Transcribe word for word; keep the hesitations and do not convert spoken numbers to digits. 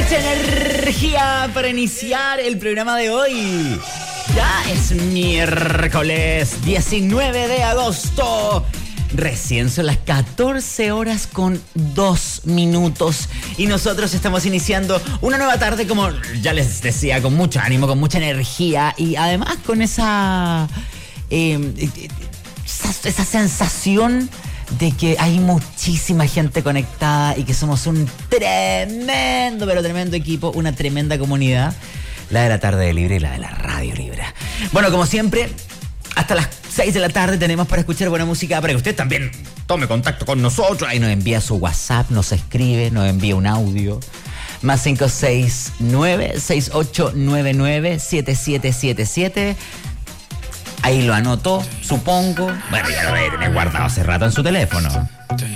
mucha energía para iniciar el programa de hoy. Ya es miércoles diecinueve de agosto. Recién son las catorce horas con dos minutos y nosotros estamos iniciando una nueva tarde, como ya les decía, con mucho ánimo, con mucha energía y además con esa, eh, esa, esa sensación de que hay muchísima gente conectada y que somos un tremendo, pero tremendo equipo, una tremenda comunidad, la de la tarde de Libre y la de la Radio Libre. Bueno, como siempre, hasta las seis de la tarde tenemos para escuchar buena música, para que usted también tome contacto con nosotros. Ahí nos envía su WhatsApp, nos escribe, nos envía un audio. Más cinco seis nueve, seis ocho nueve nueve, siete siete siete siete. Ahí lo anotó, supongo. Bueno, ya lo debe tener guardado hace rato en su teléfono.